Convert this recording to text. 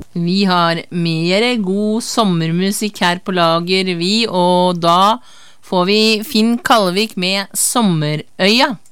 Vi har mer god sommermusikk her på lager, og da får vi Finn Kalvik med Sommerøya.